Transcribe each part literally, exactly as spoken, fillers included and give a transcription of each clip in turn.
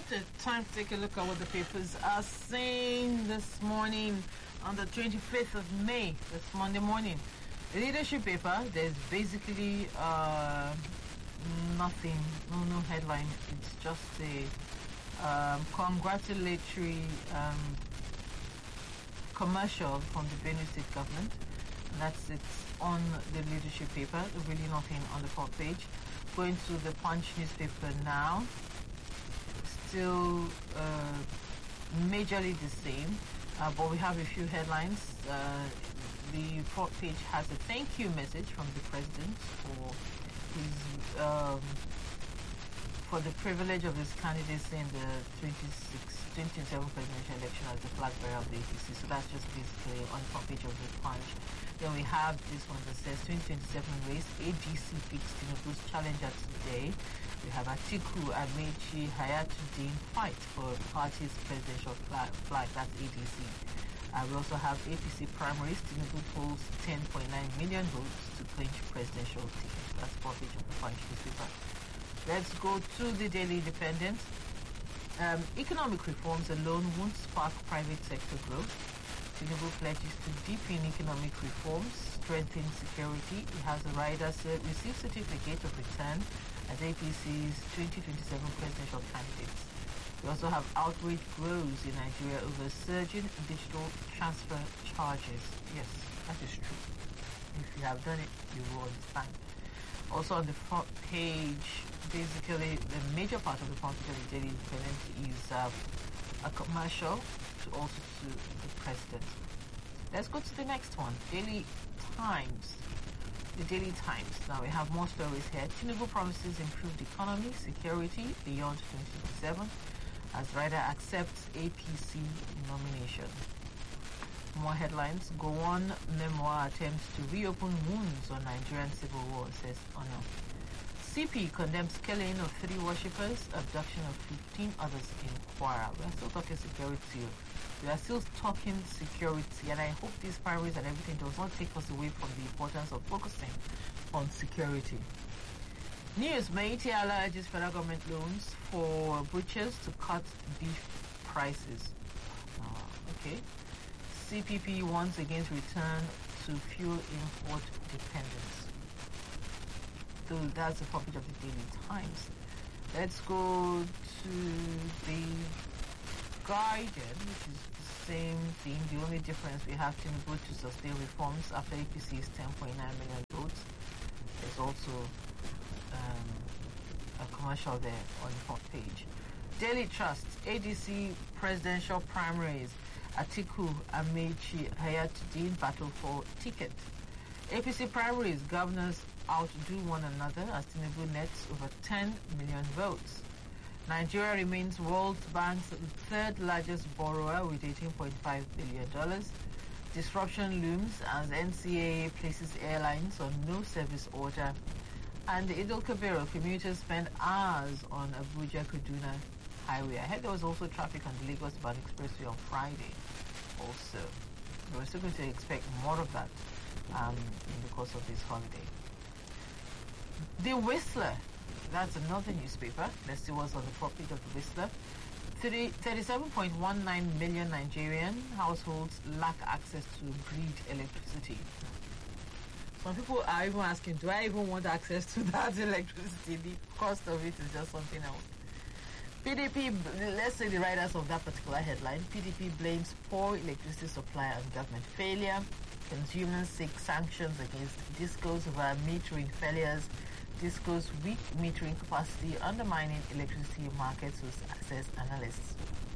Okay, time to take a look at what the papers are saying this morning on the twenty-fifth of May, this Monday morning. The leadership paper, there's basically uh, nothing, no no headline. It's just a um, congratulatory um, commercial from the Benue State government. And that's it on the leadership paper. Really nothing on the front page. Going to the Punch newspaper now. Still uh, majorly the same, uh, but we have a few headlines. Uh, the front page has a thank you message from the president for his um, for the privilege of his candidacy in the twenty-six, twenty twenty-seven presidential election as the flag bearer of the A P C. So that's just basically on the front page of the Punch. Then we have this one that says twenty twenty-seven race, A D C picks Tinubu's challenger today. We have Atiku, Amechi, Hayatuddin fight for party's presidential flag, flag that's A D C. Uh, we also have A P C primaries, Tinubu polls ten point nine million votes to clinch presidential ticket. That's the front page of the Punch newspaper. Let's go to the Daily Independent. Um, economic reforms alone won't spark private sector growth. Tinubu pledges to deepen economic reforms, strengthen security. He has a rider uh, received certificate of return as A P C's twenty twenty-seven presidential candidates. We also have outrage grows in Nigeria over surging digital transfer charges. Yes, that is true. If you have done it, you will understand. Also on the front page, basically the major part of the front page of the Daily Independent is uh, a commercial to also to the president. Let's go to the next one, Daily Times. The Daily Times. Now we have more stories here. Tinubu promises improved economy, security beyond twenty twenty-seven as Rider accepts A P C nomination. More headlines. Gowon memoir attempts to reopen wounds on Nigerian civil war, says Ono. C P condemns killing of three worshippers, abduction of fifteen others in Kwara. We are still talking security. We are still talking security, and I hope these primaries and everything does not take us away from the importance of focusing on security. News: Maitiala urges federal government loans for butchers to cut beef prices. Uh, okay. C P P once again return to fuel import dependence. So that's the topic of the Daily Times. Let's go to the Guardian, which is the same thing. The only difference, we have Tinubu to sustain reforms after A P C's ten point nine million votes. There's also um, a commercial there on the front page. Daily Trust, A D C presidential primaries. Atiku, Amechi, Hayatuddin battle for ticket. A P C primaries, governors outdo one another as Tinubu nets over ten million votes. Nigeria remains World Bank's third largest borrower with eighteen point five billion dollars. Disruption looms as N C A A places airlines on no service order. And the Idil Kabir commuters spend hours on Abuja-Kaduna highway. I heard there was also traffic on the Lagos-Ibadan Expressway on Friday also. We're still going to expect more of that um, in the course of this holiday. The Whistler, that's another newspaper. Let's see what's on the front page of the Whistler. thirty-seven point one nine million Nigerian households lack access to grid electricity. Some people are even asking, do I even want access to that electricity? The cost of it is just something else. P D P, let's say the writers of that particular headline, P D P blames poor electricity supply on government failure. Consumers seek sanctions against discos over metering failures. Discos weak metering capacity undermining electricity markets, says analysts.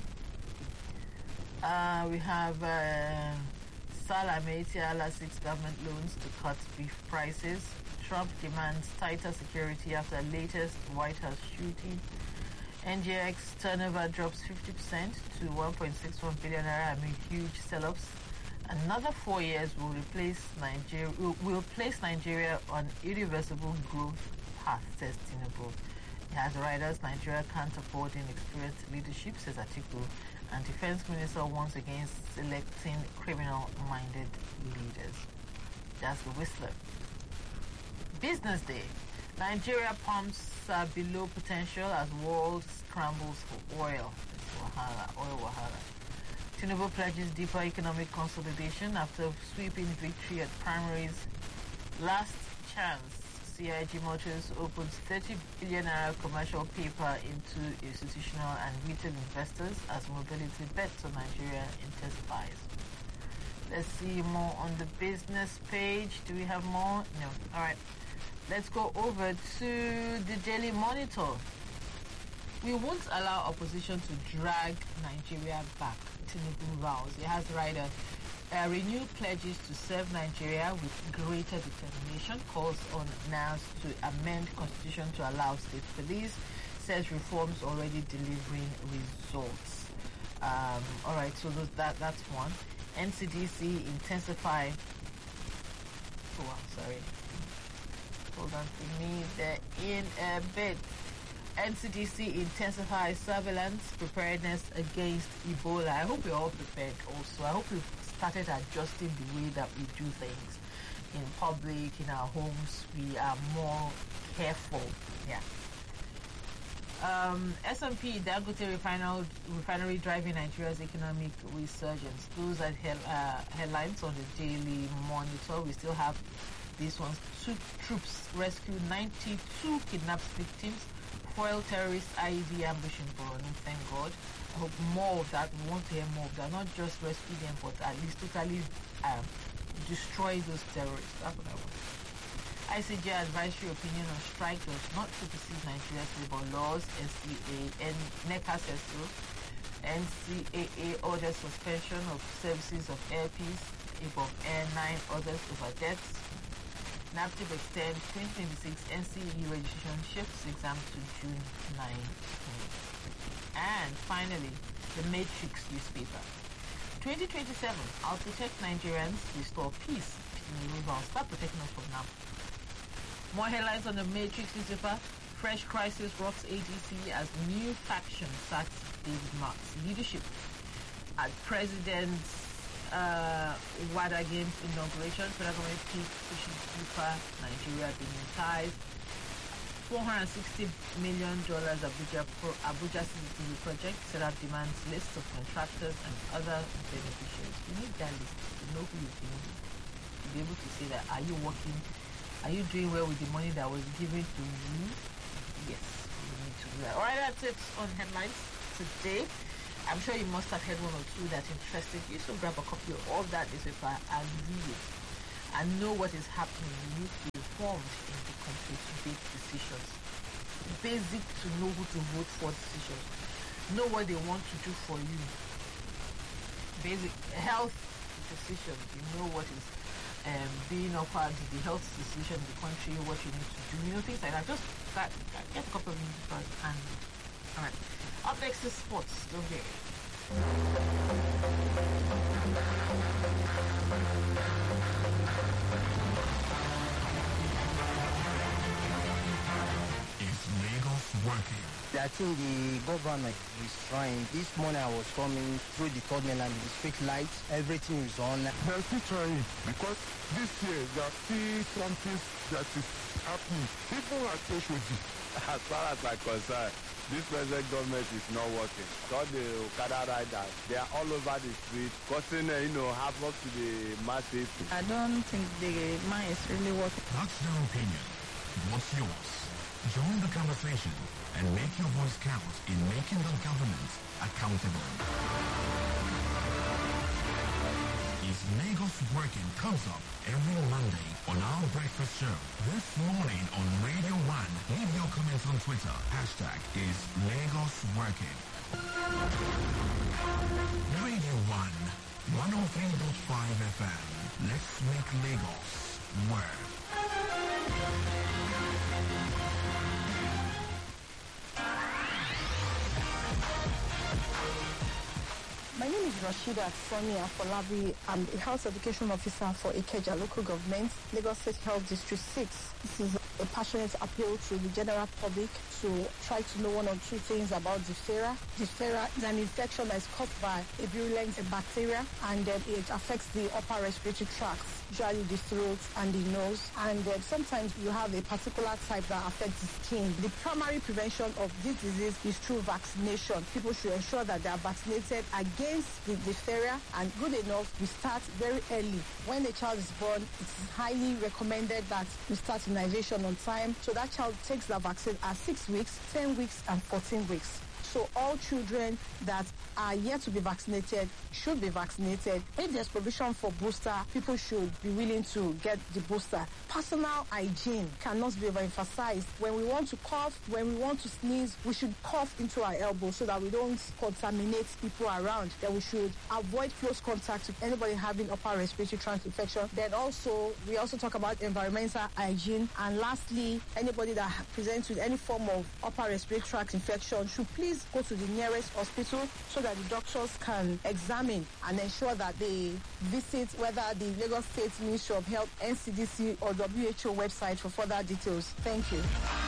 Uh, we have uh, Salah Maitiala seeks government loans to cut beef prices. Trump demands tighter security after latest White House shooting. N G X turnover drops fifty percent to one point six one billion naira amid huge sell-offs. Another four years will replace Nigeria will, will place Nigeria on irreversible growth path, says Tinubu. As riders, Nigeria can't afford inexperienced leadership, says Atiku, and Defense Minister once again selecting criminal-minded leaders. That's the Whistler. Business Day. Nigeria pumps are below potential as world scrambles for oil. It's Wahala, oil Wahala. Tinubu pledges deeper economic consolidation after sweeping victory at primaries. Last chance. C I G Motors opens thirty billion naira commercial paper into institutional and retail investors as mobility bets on Nigeria intensifies. Let's see more on the business page. Do we have more? No. All right. Let's go over to the Daily Monitor. We won't allow opposition to drag Nigeria back. Tinubu vows. It has rider. Uh, renewed pledges to serve Nigeria with greater determination, calls on N A S to amend constitution to allow state police, says reforms already delivering results. Um, all right, so those, that that's one. N C D C intensify. Oh, sorry. Hold on for me. They're in a bit. N C D C intensifies surveillance preparedness against Ebola. I hope we're all prepared also. I hope we've started adjusting the way that we do things in public, in our homes. We are more careful. Yeah. Um, S and P Dangote refinery, refinery driving Nigeria's economic resurgence. Those are head, uh, headlines on the Daily Monitor. We still have these ones. Two troops rescue ninety-two kidnapped victims. Foil terrorist I E D ambush in Borno. Thank God. I hope more of that. We want to hear more of that. Not just rescue them, but at least totally um, destroy those terrorists. That's what I want. I C J advisory opinion on strike does not supersede Nigeria's labor laws. N C A and NECA says so. N C A A orders suspension of services of airpeace. Above Air nine orders over deaths. NAPTIP extends twenty twenty-six N C E registration shifts exam to June nineteenth. And finally, the Matrix newspaper. twenty twenty-seven, I'll protect Nigerians, restore peace. I'll start protecting us from now. More headlines on the Matrix newspaper. Fresh crisis rocks A D C as new faction sacks David Mark's leadership. At President's uh, WADA Games inauguration, federal government peak pushing deeper, Nigeria being ties. four hundred sixty million dollars Abuja, Pro, Abuja C C T V project set up demands lists of contractors and other beneficiaries. We need that list to know who is doing it. To be able to say that, are you working, are you doing well with the money that was given to you? Yes, we need to do that. Alright, that's it on headlines today. I'm sure you must have heard one or two that interested you, so grab a copy of that newspaper and read it. And know what is happening. You need to be informed in the country to make decisions. Basic to know who to vote for decisions. Know what they want to do for you. Basic health decisions. You know what is um, being offered, the health decision in the country, what you need to do. You know, things like that. Just get, get a couple of newspapers and alright. Up next is sports. Don't get it. Working. I think the government is trying. This morning I was coming through the tunnel and the street lights, everything is on. They're still trying because this year there are still something that is happening. People are Oshodi. As far as I'm concerned, this present government is not working. All the Okada riders, they are all over the street, causing, uh, you know, havoc to the masses. I don't think the man is really working. That's their opinion. What's yours? Join the conversation and make your voice count in making the government accountable. Is Lagos Working comes up every Monday on our breakfast show. This morning on Radio one, leave your comments on Twitter. Hashtag is Lagos Working. Radio one, one oh three point five F M. Let's make Lagos work. My name is Rashida Sonia Folabi. I'm a health education officer for Ikeja Local Government, Lagos State Health District six. This is a passionate appeal to the general public to try to know one or two things about diphtheria. Diphtheria is an infection that is caused by a virulent bacteria, and uh, it affects the upper respiratory tract, usually the throat and the nose, and uh, sometimes you have a particular type that affects the skin. The primary prevention of this disease is through vaccination. People should ensure that they are vaccinated against the diphtheria, and good enough, we start very early. When a child is born, it is highly recommended that we start immunization on time, so that child takes the vaccine at six weeks, ten weeks, and fourteen weeks. So all children that are yet to be vaccinated should be vaccinated. If there's provision for booster, people should be willing to get the booster. Personal hygiene cannot be overemphasized. When we want to cough, when we want to sneeze, we should cough into our elbow so that we don't contaminate people around. Then we should avoid close contact with anybody having upper respiratory tract infection. Then also, we also talk about environmental hygiene. And lastly, anybody that presents with any form of upper respiratory tract infection should please go to the nearest hospital so that the doctors can examine and ensure that they visit whether the Lagos State Ministry of Health, N C D C, or W H O website for further details. Thank you.